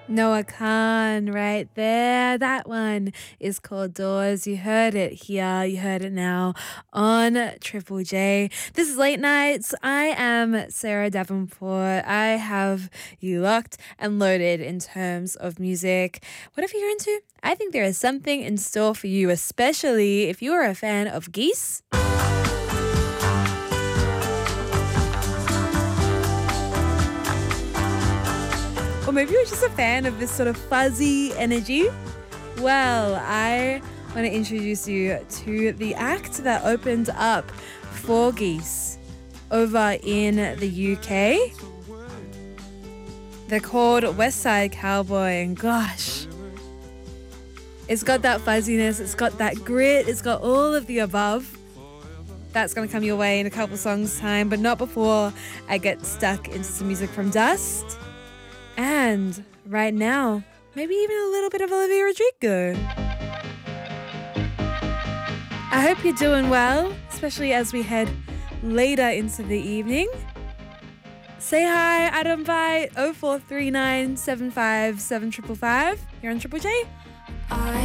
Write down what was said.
Noah Khan right there. That one is called Doors. You heard it here. You heard it now on Triple J. This is Late Nights. I am Sarah Davenport. I have you locked and loaded in terms of music. Whatever you're into, I think there is something in store for you, especially if you are a fan of Geese. Or maybe you're just a fan of this sort of fuzzy energy. Well, I want to introduce you to the act that opened up for Geese over in the UK. They're called West Side Cowboy, and gosh, it's got that fuzziness, it's got that grit, it's got all of the above. That's going to come your way in a couple songs' time, but not before I get stuck into some music from Dust. And right now, maybe even a little bit of Olivia Rodrigo. I hope you're doing well, especially as we head later into the evening. Say hi, I'd invite 0439 757 555. You're on Triple J.